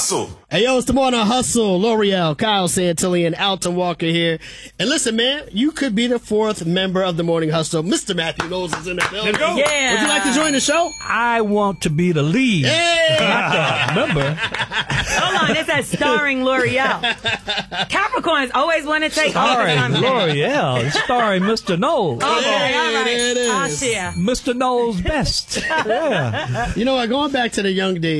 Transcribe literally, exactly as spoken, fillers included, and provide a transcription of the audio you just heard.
Hustle. Hey, yo, it's the Morning Hustle. L'Oreal, Kyle Santillan, Alton Walker here. And listen, man, you could be the fourth member of the Morning Hustle. Mister Matthew Knowles is in the building. Yeah. Would you like to join the show? I want to be the lead. Yeah. Remember? Hold on, it says starring L'Oreal. Capricorns always want to take over Starring something. L'Oreal, starring Mister Knowles. Okay, all right. There it is. I'll share. Mister Knowles best. Yeah. You know what? Going back to the young days,